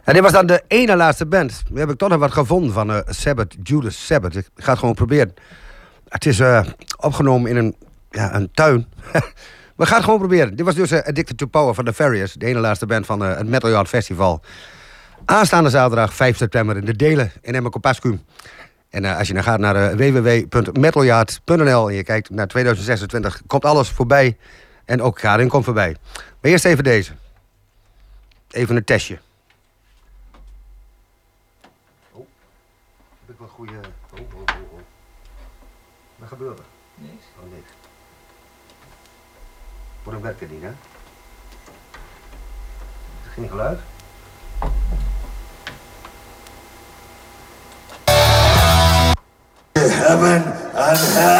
En dit was dan de ene laatste band. Nu heb ik toch nog wat gevonden van Sabbath, Judas Sabbath. Ik ga het gewoon proberen. Het is opgenomen in een tuin. We gaan het gewoon proberen. Dit was dus Addicted to Power van The Farriers. De ene laatste band van het Metal Yard Festival. Aanstaande zaterdag 5 september in de Delen in Emmekow-Pascuum. En als je dan gaat naar www.metalyard.nl en je kijkt naar 2026, komt alles voorbij. En ook Karin komt voorbij. Maar eerst even deze. Even een testje. Oh, heb ik wat goede... Oh. Wat gebeurt er? Niks. Oh, niks. Voor een werkt het niet, hè? Is er geen geluid? Heaven and hell.